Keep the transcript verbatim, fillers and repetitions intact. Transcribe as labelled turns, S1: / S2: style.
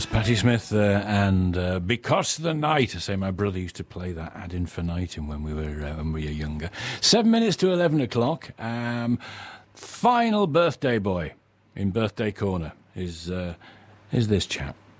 S1: That's Patti Smith uh, and uh, Because the Night. I say my brother used to play that ad infinitum when we were uh, when we were younger. Seven minutes to eleven o'clock. Um, final birthday boy in Birthday Corner is uh, is this chap.